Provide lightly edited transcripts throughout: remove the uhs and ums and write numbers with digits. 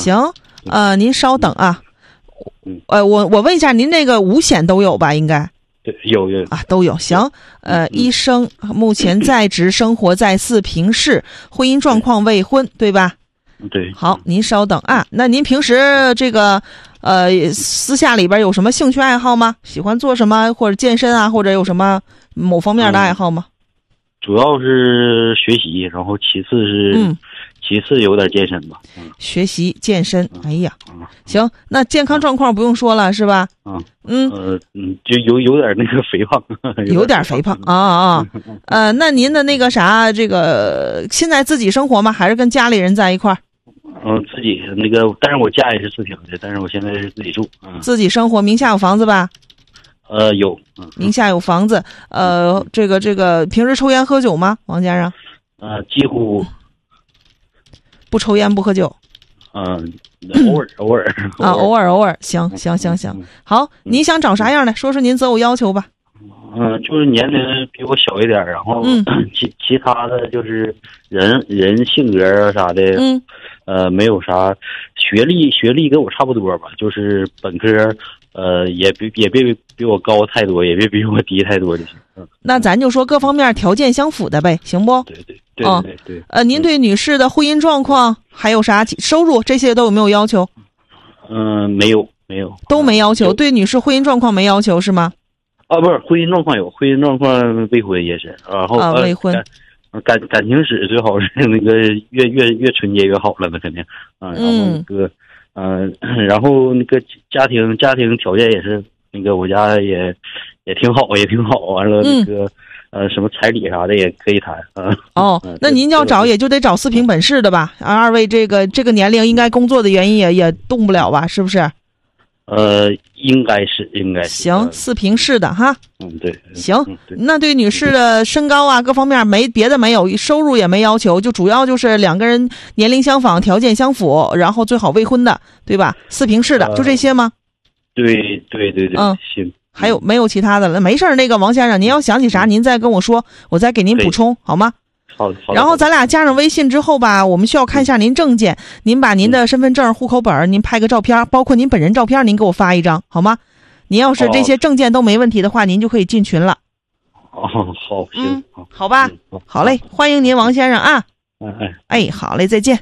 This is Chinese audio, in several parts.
行，您稍等啊。我问一下，您那个5险都有吧？应该。 对，有啊，都有。行，医生目前在职，生活在四平市，婚姻状况未婚，对吧？ 对。 好，您稍等啊。那您平时这个私下里边有什么兴趣爱好吗？喜欢做什么，或者健身啊，或者有什么某方面的爱好吗？ 主要是学习，然后其次有点健身吧。 学习健身，哎呀，行，那健康状况不用说了，是吧？ 就有点那个肥胖， 有点肥胖啊。那您的那个啥，这个现在自己生活吗？还是跟家里人在一块儿？ 自己那个，但是我家也是四平的，但是我现在是自己住。 自己生活，名下有房子吧？ 有。 名下有房子。这个平时抽烟喝酒吗，王先生？ 几乎不抽烟不喝酒。 偶尔啊，偶尔。行。好，您想找啥样的？说说您择偶要求吧。 就是年龄比我小一点，然后其他的就是人性格啥的，没有啥学历跟我差不多吧，就是本科，也别比我高太多，也别比我低太多就行。 那咱就说各方面条件相符的呗，行不？ 对。 您对女士的婚姻状况还有啥收入这些都有没有要求？ 没有， 都没要求。对女士婚姻状况没要求是吗？ 不是，婚姻状况有，婚姻状况未婚也是，然后未婚。 感情史最好是那个越纯洁越好了，那肯定然后那个然后那个家庭条件也是那个我家也挺好，完了那个什么彩礼啥的也可以谈那您要找也就得找四平本市的吧？二位这个年龄应该工作的原因也动不了吧？是不是？ 应该是行，四平市的哈。 对。 行，那对女士的身高啊各方面没别的没有，收入也没要求，就主要就是两个人年龄相仿，条件相符，然后最好未婚的，对吧？四平市的就这些吗？ 对。行。 还有没有其他的了？没事，那个王先生，您要想起啥您再跟我说，我再给您补充好吗？ 好。 然后咱俩加上微信之后吧，我们需要看一下您证件，您把您的身份证、户口本，您拍个照片，包括您本人照片，您给我发一张好吗？您要是这些证件都没问题的话，您就可以进群了。 好，行， 好吧，好嘞，欢迎您王先生啊。好嘞，再见。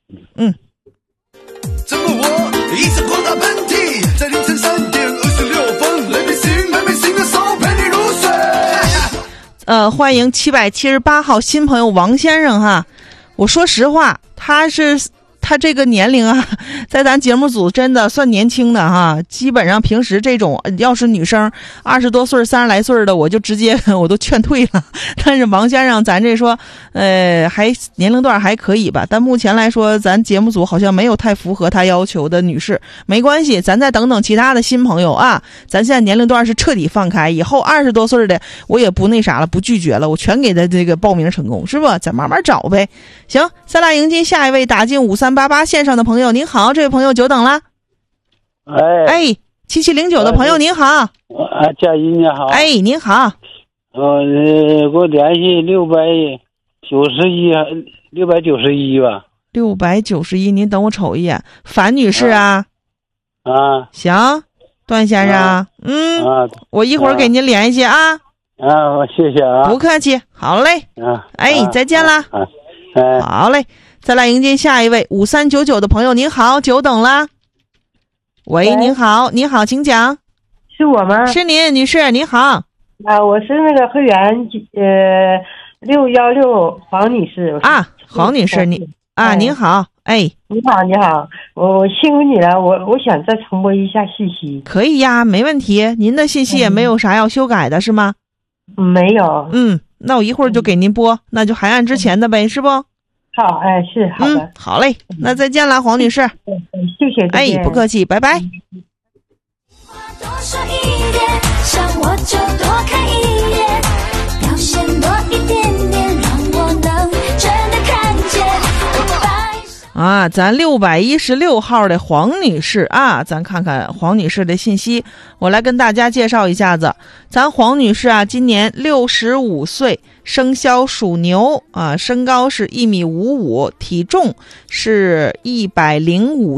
怎么我一直狂打喷嚏，在凌晨3点26分，雷比星的手陪你入睡。 欢迎778号新朋友王先生哈。我说实话，他这个年龄啊，在咱节目组真的算年轻的哈。基本上平时这种要是女生20多岁、30来岁的，我就直接我都劝退了。但是王先生，咱这说，还年龄段还可以吧？但目前来说，咱节目组好像没有太符合他要求的女士。没关系，咱再等等其他的新朋友啊。咱现在年龄段是彻底放开，以后20多岁的我也不那啥了，不拒绝了，我全给他这个报名成功，是不？咱慢慢找呗。行，再来迎接下一位打进5388线上的朋友。您好，这位朋友久等了。7709的朋友您好。 佳怡你好。 您好。 给我联系691吧。 691，您等我瞅一眼。樊女士啊。行，段先生。我一会儿给您联系啊。 谢谢啊。 不客气，好嘞。再见啦。好嘞。再来迎接下一位5399的朋友，您好，久等了。喂，您好，请讲。 是我吗？ 是您，女士，您好。 我是那个会员616黄女士。 黄女士，您好。 你好，我辛苦你了，我想再重播一下信息。 可以呀，没问题。您的信息也没有啥要修改的是吗？ 没有。 那我一会儿就给您播，那就还按之前的呗，是不？ 好，是好的。 好嘞，那再见了，黄女士。 谢谢。 不客气，拜拜。 多说一点，想我就多看一眼，表现多一点点，让我能真的看见。 咱616号的黄女士啊，咱看看黄女士的信息。我来跟大家介绍一下子，咱黄女士啊，今年65岁，生肖属牛啊，身高是1.55米，体重是105